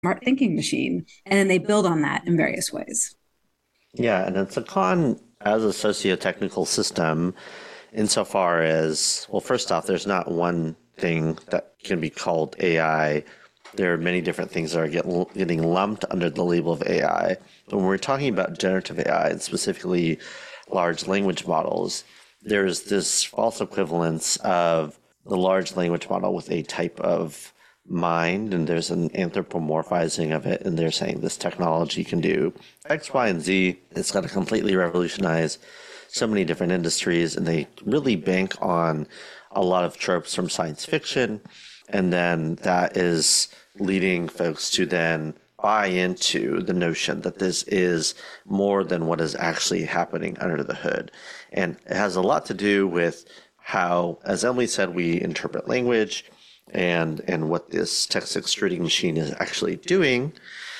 smart thinking machine. And then they build on that in various ways. Yeah, and it's a con as a socio-technical system insofar as, well, first off, there's not one thing that can be called AI. There are many different things that are getting lumped under the label of AI. But when we're talking about generative AI, and specifically large language models, there's this false equivalence of the large language model with a type of mind, and there's an anthropomorphizing of it, and they're saying this technology can do X, Y, and Z. It's going to completely revolutionize so many different industries, and they really bank on a lot of tropes from science fiction, and then that is leading folks to then buy into the notion that this is more than what is actually happening under the hood. And it has a lot to do with how, as Emily said, we interpret language and what this text extruding machine is actually doing.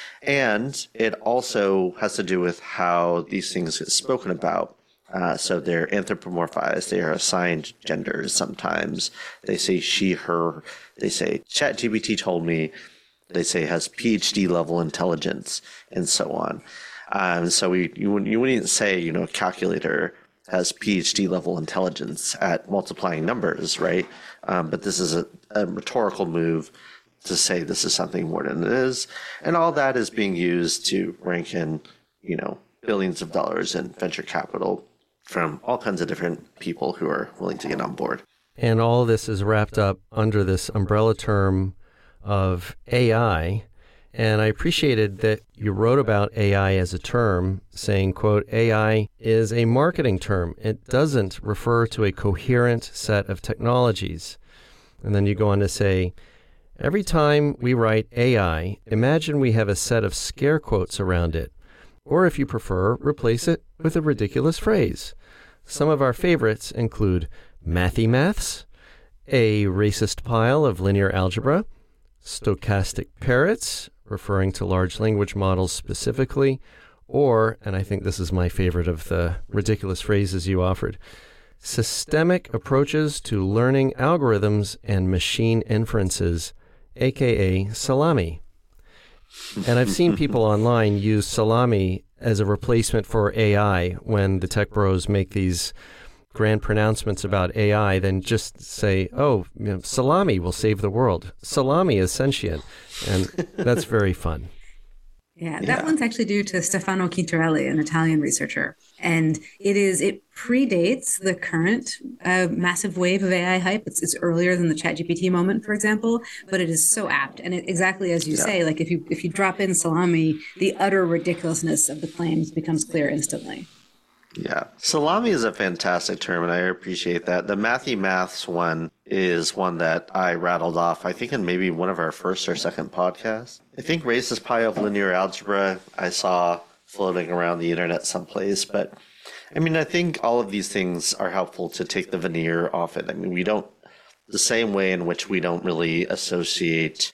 And it also has to do with how these things get spoken about. So they're anthropomorphized. They are assigned genders sometimes. They say she, her. They say ChatGPT told me. They say has PhD level intelligence and so on. So you wouldn't say, a calculator has PhD level intelligence at multiplying numbers, right? But this is a rhetorical move to say this is something more than it is. And all that is being used to rank in, billions of dollars in venture capital from all kinds of different people who are willing to get on board. And all this is wrapped up under this umbrella term of AI. And I appreciated that you wrote about AI as a term, saying, quote, AI is a marketing term. It doesn't refer to a coherent set of technologies. And then you go on to say, every time we write AI, imagine we have a set of scare quotes around it. Or if you prefer, replace it with a ridiculous phrase. Some of our favorites include mathy maths, a racist pile of linear algebra, stochastic parrots, referring to large language models specifically, or, and I think this is my favorite of the ridiculous phrases you offered, systemic approaches to learning algorithms and machine inferences, aka salami. And I've seen people online use salami as a replacement for AI when the tech bros make these grand pronouncements about AI, then just say, salami will save the world. Salami is sentient. And that's very fun. Yeah, that one's actually due to Stefano Quintarelli, an Italian researcher. And it predates the current massive wave of AI hype. It's earlier than the ChatGPT moment, for example, but it is so apt. And exactly as you say, like if you drop in salami, the utter ridiculousness of the claims becomes clear instantly. Yeah. Salami is a fantastic term, and I appreciate that. The mathy maths one is one that I rattled off, I think, in maybe one of our first or second podcasts. I think racist pile of linear algebra I saw floating around the internet someplace. But, I think all of these things are helpful to take the veneer off it. We don't, the same way in which we don't really associate,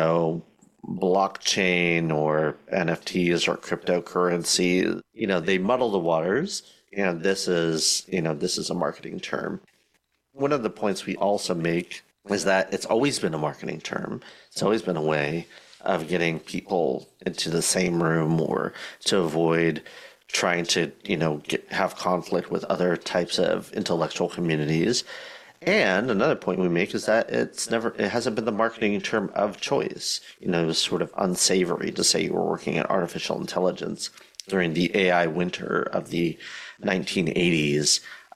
blockchain or NFTs or cryptocurrency, they muddle the waters, and this is a marketing term. One of the points we also make is that it's always been a marketing term. It's always been a way of getting people into the same room or to avoid trying to, have conflict with other types of intellectual communities. And another point we make is that it hasn't been the marketing term of choice. It was sort of unsavory to say you were working at artificial intelligence during the AI winter of the 1980s.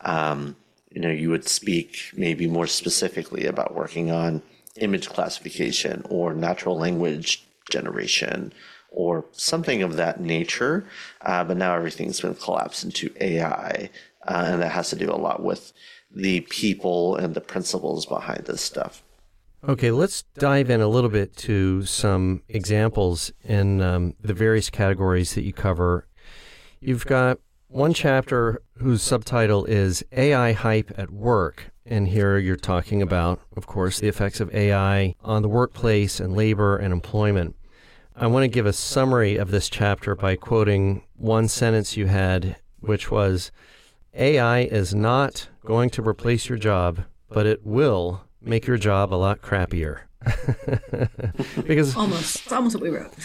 You would speak maybe more specifically about working on image classification or natural language generation or something of that nature. But now everything's been collapsed into AI, and that has to do a lot with the people and the principles behind this stuff. Okay, let's dive in a little bit to some examples in the various categories that you cover. You've got one chapter whose subtitle is AI Hype at Work. And here you're talking about, of course, the effects of AI on the workplace and labor and employment. I want to give a summary of this chapter by quoting one sentence you had, which was, AI is not going to replace your job, but it will make your job a lot crappier. Because Almost. It's almost what we wrote.